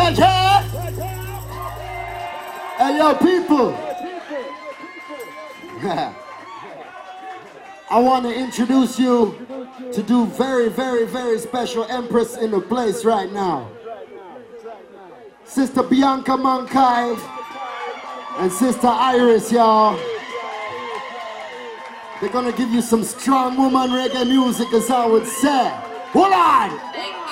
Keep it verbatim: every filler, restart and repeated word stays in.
Treasure! Hey, yo, people! I want to introduce you to do very, very, very special Empress in the place right now. Sister Bianca Mankai and Sister Iris, y'all. They're gonna give you some strong woman reggae music, as I would say. Hold on!